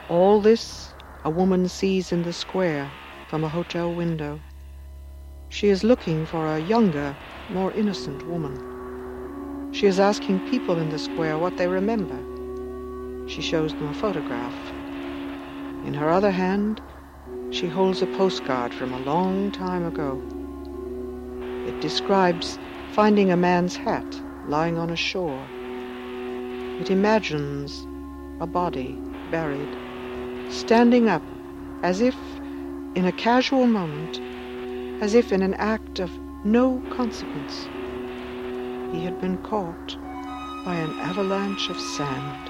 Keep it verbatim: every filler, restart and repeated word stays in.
All this a woman sees in the square from a hotel window. She is looking for a younger, more innocent woman. She is asking people in the square what they remember. She shows them a photograph. In her other hand, she holds a postcard from a long time ago. It describes finding a man's hat lying on a shore. It imagines a body buried, standing up as if in a casual moment, as if in an act of no consequence. He had been caught by an avalanche of sand.